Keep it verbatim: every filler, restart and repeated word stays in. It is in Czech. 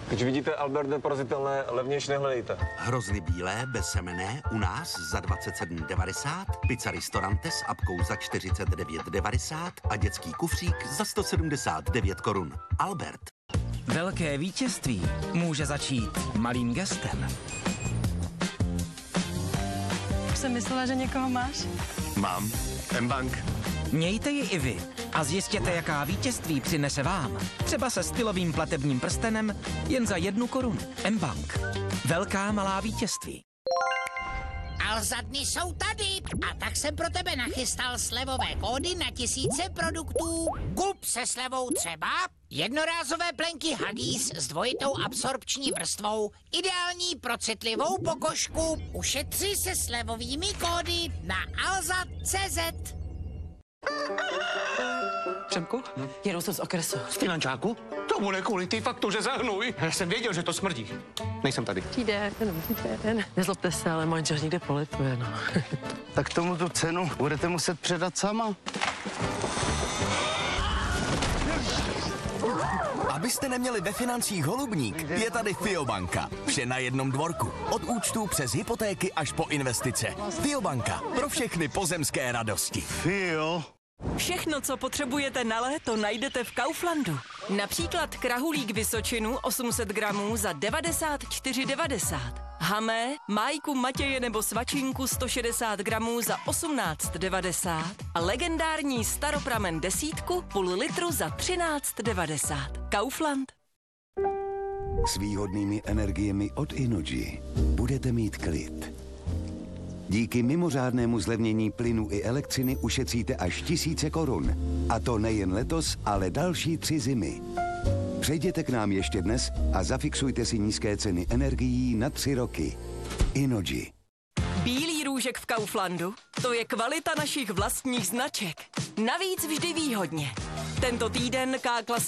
Když vidíte Albert neporazitelné, levnější nehledejte. Hrozny bílé, bezsemenné, u nás za dvacet sedm devadesát, pizza Ristorante s apkou za čtyřicet devět devadesát a dětský kufřík za sto sedmdesát devět korun. Albert. Velké vítězství může začít malým gestem. Už jsem myslela, že někoho máš. Mám. M-Bank. Mějte ji i vy a zjistěte, jaká vítězství přinese vám. Třeba se stylovým platebním prstenem jen za jednu korunu. M-Bank. Velká malá vítězství. Alza dny jsou tady a tak jsem pro tebe nachystal slevové kódy na tisíce produktů. Kup se slevou třeba jednorázové plenky Huggies s dvojitou absorpční vrstvou, ideální pro citlivou pokožku. Ušetři se slevovými kódy na alza tečka cé zet. Přemku, hm? Jedou jsem z okresu. Z finančáku? To bude kvůli ty faktuře za hnůj. Já jsem věděl, že to smrdí. Nejsem tady. Přijde, jenom přijde. Nezlobte se, ale manžel někde polituje, no. Tak tomu tu cenu budete muset předat sama. Abyste neměli ve financích holubník, je tady Fiobanka. Vše na jednom dvorku. Od účtů přes hypotéky až po investice. Fiobanka. Pro všechny pozemské radosti. Fio. Všechno, co potřebujete na léto, najdete v Kauflandu. Například krahulík Vysočinu osm set gramů za devadesát čtyři devadesát. Hamé, májku Matěje nebo svačinku sto šedesát gramů za osmnáct devadesát. A legendární staropramen desítku půl litru za třináct devadesát. Kaufland. S výhodnými energiemi od Innogy budete mít klid. Díky mimořádnému zlevnění plynu i elektřiny ušetříte až tisíce korun. A to nejen letos, ale další tři zimy. Přejděte k nám ještě dnes a zafixujte si nízké ceny energií na tři roky. Innogy. Bílý růžek v Kauflandu, to je kvalita našich vlastních značek. Navíc vždy výhodně. Tento týden K-klasa